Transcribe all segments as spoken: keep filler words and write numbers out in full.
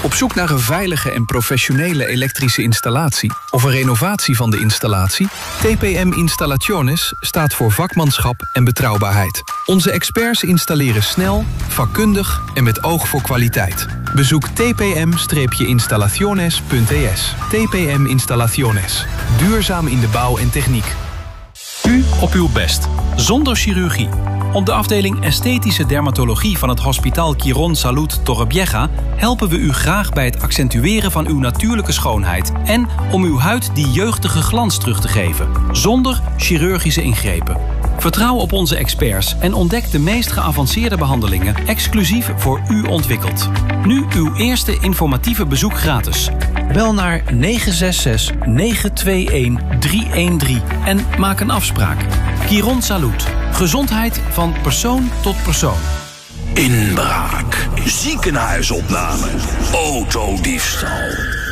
Op zoek naar een veilige en professionele elektrische installatie of een renovatie van de installatie? T P M Installaciones staat voor vakmanschap en betrouwbaarheid. Onze experts installeren snel, vakkundig en met oog voor kwaliteit. Bezoek t p m installaciones punt e s. T P M Installaciones. Duurzaam in de bouw en techniek. U op uw best, zonder chirurgie. Op de afdeling Esthetische Dermatologie van het Hospitaal Quirón Salud Torrevieja helpen we u graag bij het accentueren van uw natuurlijke schoonheid en om uw huid die jeugdige glans terug te geven, zonder chirurgische ingrepen. Vertrouw op onze experts en ontdek de meest geavanceerde behandelingen exclusief voor u ontwikkeld. Nu uw eerste informatieve bezoek gratis. Bel naar negen zes zes, negen twee een, drie een drie en maak een afspraak. Quirón Salud. Gezondheid van persoon tot persoon. Inbraak, ziekenhuisopname, autodiefstal.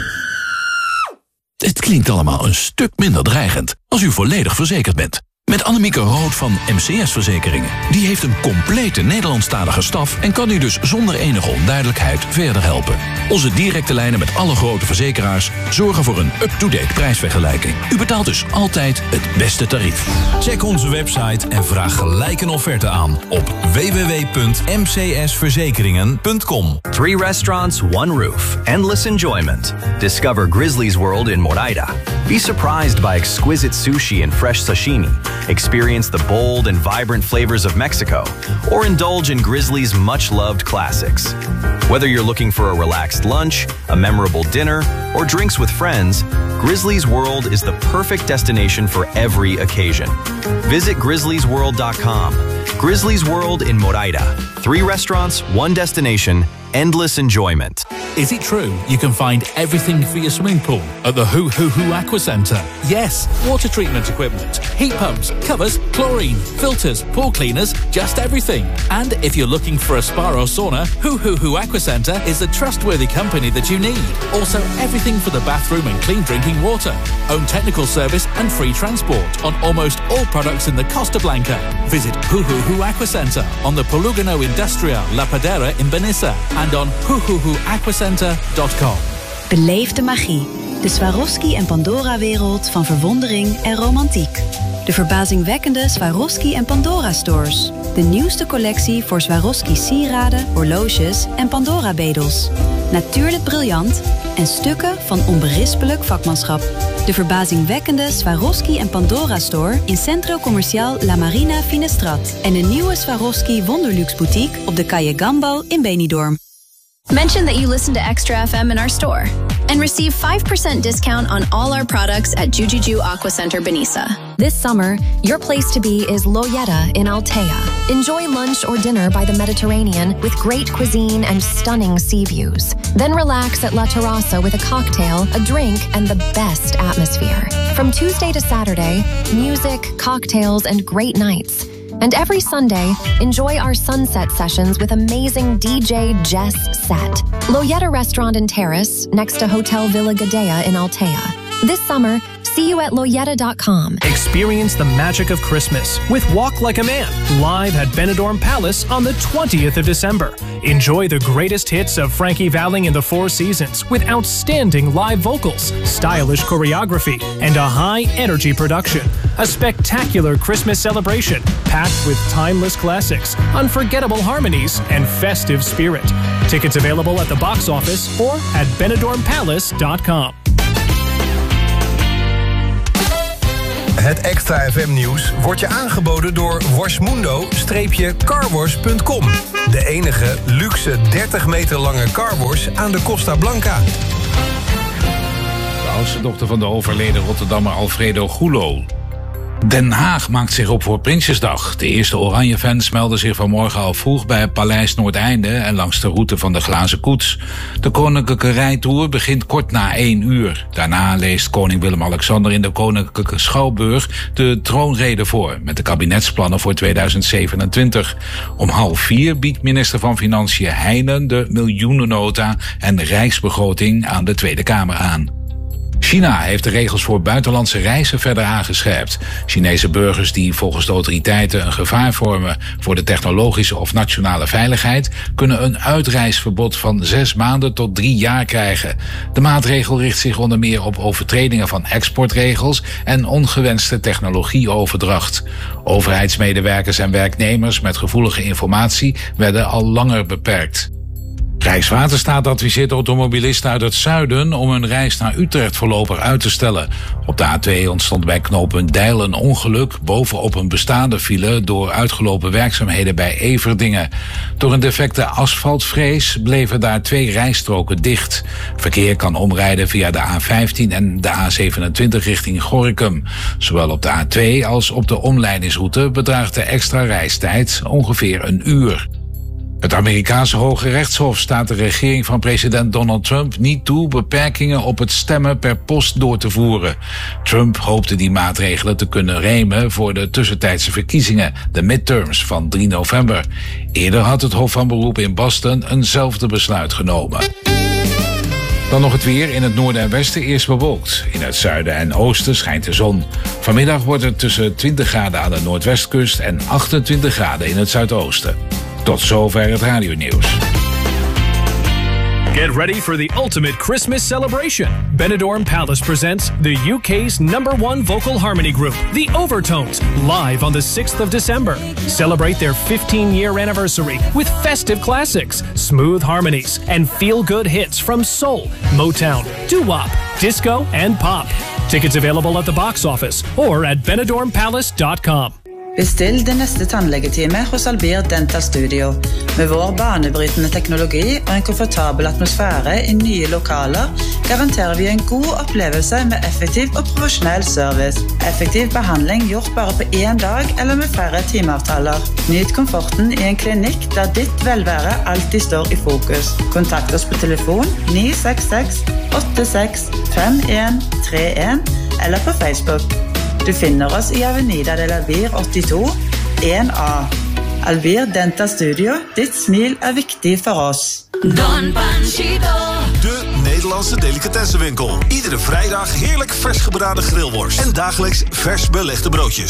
Het klinkt allemaal een stuk minder dreigend als u volledig verzekerd bent. Met Annemieke Rood van M C S-verzekeringen. Die heeft een complete Nederlandstalige staf en kan u dus zonder enige onduidelijkheid verder helpen. Onze directe lijnen met alle grote verzekeraars zorgen voor een up-to-date prijsvergelijking. U betaalt dus altijd het beste tarief. Check onze website en vraag gelijk een offerte aan op w w w punt m c s verzekeringen punt com. Three restaurants, one roof. Endless enjoyment. Discover Grizzly's World in Moraida. Be surprised by exquisite sushi and fresh sashimi. Experience the bold and vibrant flavors of Mexico, or indulge in Grizzly's much-loved classics. Whether you're looking for a relaxed lunch, a memorable dinner, or drinks with friends, Grizzly's World is the perfect destination for every occasion. Visit grizzlies world dot com. Grizzly's World in Moraida. Three restaurants, one destination, endless enjoyment. Is it true you can find everything for your swimming pool at the Hoo Hoo Hoo Aqua Centre? Yes, water treatment equipment, heat pumps, covers, chlorine, filters, pool cleaners, just everything. And if you're looking for a spa or sauna, Hoo Hoo Hoo Aqua Centre is the trustworthy company that you need. Also everything for the bathroom and clean drinking water. Own technical service and free transport on almost all products in the Costa Blanca. Visit Hoo Hoo Hoo Aqua Centre on the Polugano Industrial La Padera in Benissa and on hoo hoo hoo aqua centre dot com. Beleef de magie. De Swarovski en Pandora-wereld van verwondering en romantiek. De verbazingwekkende Swarovski en Pandora-stores. De nieuwste collectie voor Swarovski sieraden, horloges en Pandora-bedels. Natuurlijk briljant en stukken van onberispelijk vakmanschap. De verbazingwekkende Swarovski en Pandora-store in Centro Comercial La Marina Finestrat. En de nieuwe Swarovski Wonderluxe boutique op de Calle Gambo in Benidorm. Mention that you listen to Extra F M in our store and receive five percent discount on all our products at Jujiju Aqua Center Benissa. This summer, your place to be is Loyetta in Altea. Enjoy lunch or dinner by the Mediterranean with great cuisine and stunning sea views. Then relax at La Terraza with a cocktail, a drink, and the best atmosphere. From Tuesday to Saturday, music, cocktails, and great nights. And every Sunday, enjoy our sunset sessions with amazing D J Jess Set. Loyetta Restaurant and Terrace, next to Hotel Villa Gadea in Altea. This summer, see you at loyetta dot com. Experience the magic of Christmas with Walk Like a Man, live at Benidorm Palace on the twentieth of December. Enjoy the greatest hits of Frankie Valli and the Four Seasons with outstanding live vocals, stylish choreography, and a high-energy production. A spectacular Christmas celebration packed with timeless classics, unforgettable harmonies, and festive spirit. Tickets available at the box office or at benidorm palace dot com. Het Extra F M nieuws wordt je aangeboden door washmundo carwash punt com. De enige luxe dertig meter lange carwash aan de Costa Blanca. De oudste dochter van de overleden Rotterdammer Alfredo Gulo. Den Haag maakt zich op voor Prinsjesdag. De eerste Oranje-fans melden zich vanmorgen al vroeg bij het Paleis Noordeinde en langs de route van de Glazen Koets. De Koninklijke Rijtour begint kort na één uur. Daarna leest koning Willem-Alexander in de Koninklijke Schouwburg de troonrede voor met de kabinetsplannen voor tweeduizend zevenentwintig. Om half vier biedt minister van Financiën Heijnen de miljoenennota en rijksbegroting aan de Tweede Kamer aan. China heeft de regels voor buitenlandse reizen verder aangescherpt. Chinese burgers die volgens de autoriteiten een gevaar vormen voor de technologische of nationale veiligheid, kunnen een uitreisverbod van zes maanden tot drie jaar krijgen. De maatregel richt zich onder meer op overtredingen van exportregels en ongewenste technologieoverdracht. Overheidsmedewerkers en werknemers met gevoelige informatie werden al langer beperkt. Rijkswaterstaat adviseert automobilisten uit het zuiden om een reis naar Utrecht voorlopig uit te stellen. Op de A twee ontstond bij knooppunt Deil een ongeluk bovenop een bestaande file door uitgelopen werkzaamheden bij Everdingen. Door een defecte asfaltvrees bleven daar twee rijstroken dicht. Verkeer kan omrijden via de A vijftien en de A zevenentwintig richting Gorinchem. Zowel op de A twee als op de omleidingsroute bedraagt de extra reistijd ongeveer een uur. Het Amerikaanse Hoge Rechtshof staat de regering van president Donald Trump niet toe beperkingen op het stemmen per post door te voeren. Trump hoopte die maatregelen te kunnen remen voor de tussentijdse verkiezingen, de midterms van drie november. Eerder had het Hof van Beroep in Boston eenzelfde besluit genomen. Dan nog het weer. In het noorden en westen eerst bewolkt. In het zuiden en oosten schijnt de zon. Vanmiddag wordt het tussen twintig graden aan de noordwestkust en achtentwintig graden in het zuidoosten. Tot zover het radionieuws. Get ready for the ultimate Christmas celebration. Benidorm Palace presents the U K's number one vocal harmony group, the Overtones, live on the sixth of December. Celebrate their fifteen-year anniversary with festive classics, smooth harmonies, and feel-good hits from soul, Motown, doo-wop, disco, and pop. Tickets available at the box office or at benidorm palace dot com. Bestill din neste tannlegetime hos Albir Dental Studio. Med vår banebrytende teknologi og en komfortabel atmosfære i nye lokaler garanterer vi en god opplevelse med effektiv og profesjonell service. Effektiv behandling gjort bare på én dag eller med færre timeavtaler. Nyt komforten i en klinikk der ditt velvære alltid står i fokus. Kontakt oss på telefon ni seks seks åtte seks fem en tre en eller på Facebook. Du finner oss i Avenida del Albir åttito en A. Albir Dental Studio, ditt smil er viktig for oss. Don Panchito. De Nederlandse delicatessenwinkel. Iedere vrijdag heerlijk vers gebraden grillworst. En dagelijks vers belegde broodjes.